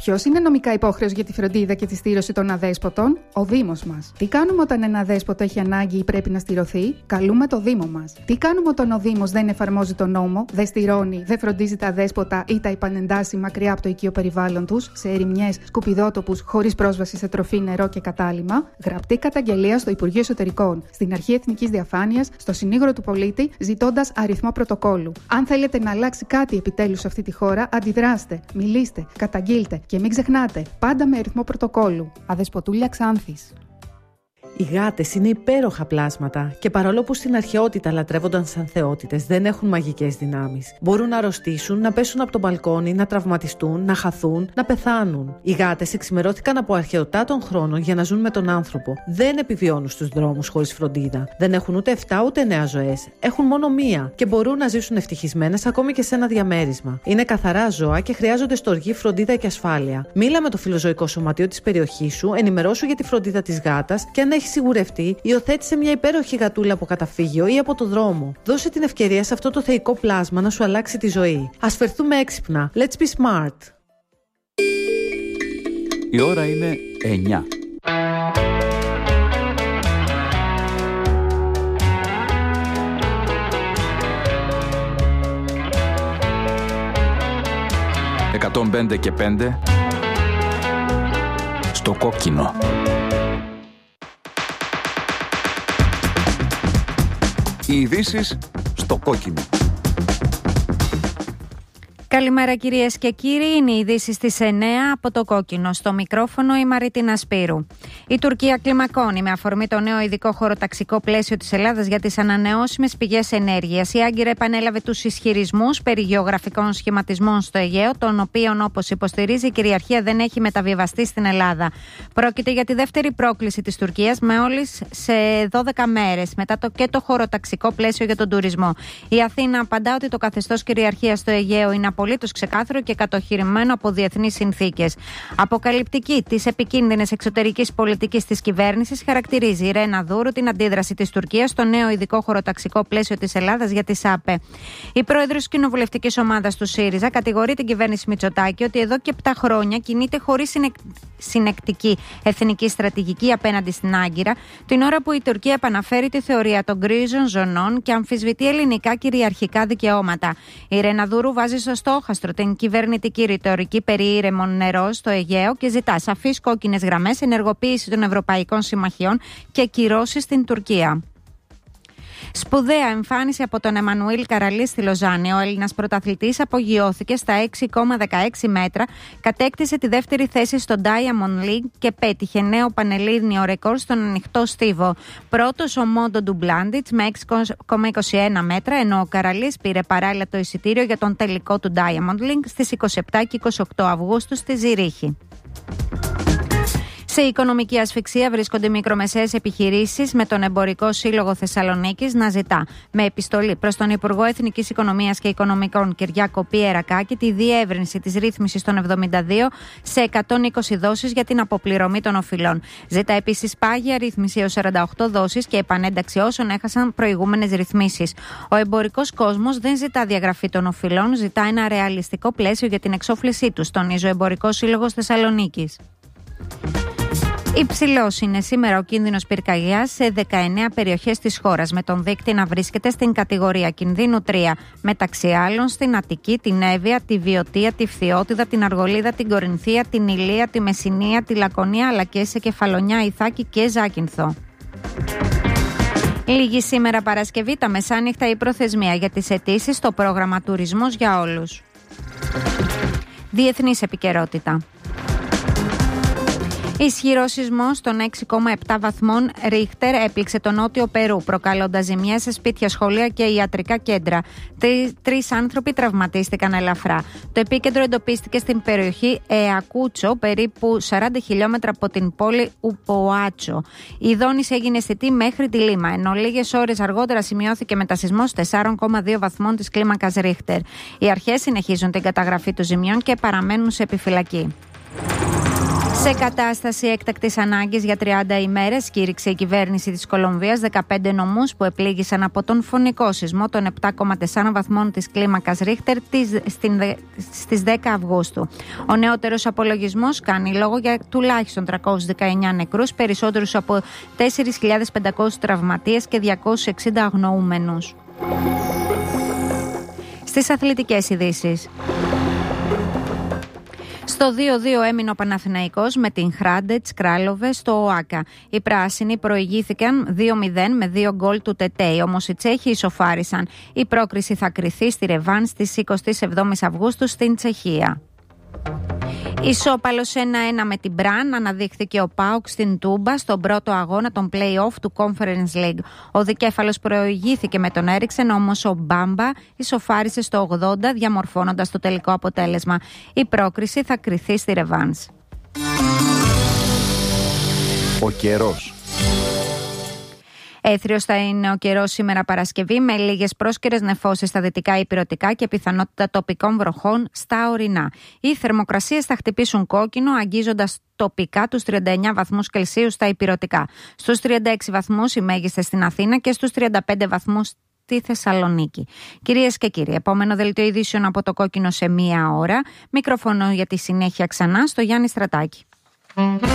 Ποιος είναι νομικά υπόχρεος για τη φροντίδα και τη στήρωση των αδέσποτων? Ο Δήμος μας. Τι κάνουμε όταν ένα αδέσποτο έχει ανάγκη ή πρέπει να στηρωθεί? Καλούμε το Δήμο μας. Τι κάνουμε όταν ο Δήμος δεν εφαρμόζει τον νόμο, δεν στηρώνει, δεν φροντίζει τα αδέσποτα ή τα επανεντάσσει μακριά από το οικείο περιβάλλον τους, σε ερημιές, σκουπιδότοπους, χωρίς πρόσβαση σε τροφή, νερό και κατάλυμμα? Γραπτή καταγγελία στο Υπουργείο Εσωτερικών, στην Αρχή Εθνικής Διαφάνειας, στο Συνήγορο του Πολίτη, ζητώντας αριθμό πρωτοκόλλου. Αν θέλετε να αλλάξει κάτι επιτέλους σε αυτή τη χώρα, αντιδράστε, μιλήστε, καταγγείλτε και μην ξεχνάτε, πάντα με αριθμό πρωτοκόλλου. Αδεσποτούλια Ξάνθης. Οι γάτες είναι υπέροχα πλάσματα και παρόλο που στην αρχαιότητα λατρεύονταν σαν θεότητες, δεν έχουν μαγικές δυνάμεις. Μπορούν να αρρωστήσουν, να πέσουν από το μπαλκόνι, να τραυματιστούν, να χαθούν, να πεθάνουν. Οι γάτες εξημερώθηκαν από αρχαιοτάτων χρόνων για να ζουν με τον άνθρωπο. Δεν επιβιώνουν στους δρόμους χωρίς φροντίδα. Δεν έχουν ούτε 7 ούτε 9 ζωές. Έχουν μόνο μία και μπορούν να ζήσουν ευτυχισμένες ακόμη και σε ένα διαμέρισμα. Είναι καθαρά ζώα και χρειάζονται στοργή, φροντίδα και ασφάλεια. Μίλα με το φιλοζωικό σωματείο της περιοχής σου, ενημερώσου για τη φροντίδα της γάτας και αν έχει σιγουρευτεί, υιοθέτησε μια υπέροχη γατούλα από καταφύγιο ή από το δρόμο. Δώσε την ευκαιρία σε αυτό το θεϊκό πλάσμα να σου αλλάξει τη ζωή. Ας φερθούμε έξυπνα. Let's be smart. Η ώρα είναι 9. «105 και 5» στο κόκκινο. Οι ειδήσεις στο κόκκινο. Καλημέρα κυρίες και κύριοι, είναι οι ειδήσεις στις 9 από το κόκκινο. Στο μικρόφωνο η Μαρίτινα Σπύρου. Η Τουρκία κλιμακώνει με αφορμή το νέο ειδικό χωροταξικό πλαίσιο της Ελλάδας για τις ανανεώσιμες πηγές ενέργειας. Η Άγκυρα επανέλαβε τους ισχυρισμούς περί γεωγραφικών σχηματισμών στο Αιγαίο, των οποίων, όπως υποστηρίζει, η κυριαρχία δεν έχει μεταβιβαστεί στην Ελλάδα. Πρόκειται για τη δεύτερη πρόκληση της Τουρκίας, μόλις σε 12 μέρες μετά το χωροταξικό πλαίσιο για τον τουρισμό. Η Αθήνα απαντά ότι το καθεστώς κυριαρχίας στο Αιγαίο είναι απολύτως ξεκάθαρο και κατοχυρημένο από διεθνείς συνθήκες. Αποκαλυπτική της επικίνδυνης εξωτερικής πολιτικής της κυβέρνησης χαρακτηρίζει η Ρένα Δούρου την αντίδραση της Τουρκίας στο νέο ειδικό χωροταξικό πλαίσιο της Ελλάδας για τη ΣΑΠΕ. Η πρόεδρος της κοινοβουλευτικής ομάδας του ΣΥΡΙΖΑ κατηγορεί την κυβέρνηση Μητσοτάκη ότι εδώ και 7 χρόνια κινείται χωρίς συνεκτική εθνική στρατηγική απέναντι στην Άγκυρα, την ώρα που η Τουρκία επαναφέρει τη θεωρία των γκρίζων ζωνών και αμφισβητεί ελληνικά κυριαρχικά δικαιώματα. Η Ρένα Δούρου βάζει στο στόχαστρο την κυβερνητική ρητορική περί ήρεμων νερό στο Αιγαίο και ζητά σαφείς κόκκινες γραμμές, ενεργοποίηση των ευρωπαϊκών συμμαχιών και κυρώσεις στην Τουρκία. Σπουδαία εμφάνιση από τον Εμμανουήλ Καραλή στη Λοζάνη. Ο Έλληνας πρωταθλητής απογειώθηκε στα 6,16 μέτρα, κατέκτησε τη δεύτερη θέση στο Diamond League και πέτυχε νέο πανελλήνιο ρεκόρ στον ανοιχτό στίβο. Πρώτος ο Μόντο Ντουμπλάντιτς με 6,21 μέτρα, ενώ ο Καραλής πήρε παράλληλα το εισιτήριο για τον τελικό του Diamond League στις 27 και 28 Αυγούστου στη Ζηρίχη. Σε οικονομική ασφυξία βρίσκονται μικρομεσαίες επιχειρήσεις, με τον Εμπορικό Σύλλογο Θεσσαλονίκης να ζητά με επιστολή προς τον Υπουργό Εθνικής Οικονομίας και Οικονομικών Κυριάκο Πιερακάκη τη διεύρυνση της ρύθμισης των 72 σε 120 δόσεις για την αποπληρωμή των οφειλών. Ζητά επίσης πάγια ρύθμιση έως 48 δόσεις και επανένταξη όσων έχασαν προηγούμενες ρυθμίσεις. Ο εμπορικός κόσμος δεν ζητά διαγραφή των οφειλών, ζητά ένα ρεαλιστικό πλαίσιο για την εξόφλησή τους, τονίζει ο Εμπορικός Σύλλογος Θεσσαλονίκης. Υψηλός είναι σήμερα ο κίνδυνος πυρκαγιάς σε 19 περιοχές της χώρας, με τον δείκτη να βρίσκεται στην κατηγορία κινδύνου 3, μεταξύ άλλων στην Αττική, την Εύβοια, τη Βιωτία, τη Φθιώτιδα, την Αργολίδα, την Κορινθία, την Ηλία, τη Μεσσηνία, τη Λακωνία, αλλά και σε Κεφαλονιά, Ιθάκη και Ζάκυνθο. Λίγη σήμερα Παρασκευή τα μεσάνυχτα η προθεσμία για τις αιτήσεις στο πρόγραμμα Τουρισμός για όλους. Διεθνής επικαιρότητα. Ισχυρός σεισμός των 6,7 βαθμών Ρίχτερ έπληξε το νότιο Περού, προκαλώντας ζημιές σε σπίτια, σχολεία και ιατρικά κέντρα. 3 άνθρωποι τραυματίστηκαν ελαφρά. Το επίκεντρο εντοπίστηκε στην περιοχή Εακούτσο, περίπου 40 χιλιόμετρα από την πόλη Ουπόατσο. Η δόνηση έγινε αισθητή μέχρι τη Λίμα, ενώ λίγες ώρες αργότερα σημειώθηκε μετασεισμός 4,2 βαθμών της κλίμακας Ρίχτερ. Οι αρχές συνεχίζουν την καταγραφή των ζημιών και παραμένουν σε επιφυλακή. Σε κατάσταση έκτακτης ανάγκης για 30 ημέρες κήρυξε η κυβέρνηση της Κολομβίας 15 νομούς που επλήγησαν από τον φωνικό σεισμό των 7,4 βαθμών της κλίμακας Ρίχτερ στις 10 Αυγούστου. Ο νεότερος απολογισμός κάνει λόγο για τουλάχιστον 319 νεκρούς, περισσότερους από 4.500 τραυματίες και 260 αγνοούμενους. Στις αθλητικές ειδήσεις. Στο 2-2 έμεινε ο Παναθηναϊκός με την Hrádec Králové στο ΟΑΚΑ. Οι πράσινοι προηγήθηκαν 2-0 με 2 γκολ του Τετέι, όμως οι Τσέχοι ισοφάρισαν. Η πρόκριση θα κριθεί στη ρεβάνς στις 27 Αυγούστου στην Τσεχία. Ισόπαλος 1-1 με την Μπραν αναδείχθηκε ο ΠΑΟΚ στην Τούμπα στον πρώτο αγώνα των play-off του Conference League. Ο δικέφαλος προηγήθηκε με τον Έριξεν, όμως ο Μπάμπα ισοφάρισε στο 80 διαμορφώνοντας το τελικό αποτέλεσμα. Η πρόκριση θα κριθεί στη ρεβάνς. Ο καιρός. Έθριος θα είναι ο καιρός σήμερα Παρασκευή, με λίγες πρόσκαιρες νεφώσεις στα δυτικά ηπειρωτικά και πιθανότητα τοπικών βροχών στα ορεινά. Οι θερμοκρασίες θα χτυπήσουν κόκκινο, αγγίζοντας τοπικά τους 39 βαθμούς Κελσίου στα ηπειρωτικά. Στους 36 βαθμούς οι μέγιστες στην Αθήνα και στους 35 βαθμούς στη Θεσσαλονίκη. Κυρίες και κύριοι, επόμενο δελτίο ειδήσεων από το Κόκκινο σε 1 ώρα. Μικρόφωνο για τη συνέχεια ξανά στο Γιάννη Στρατάκη.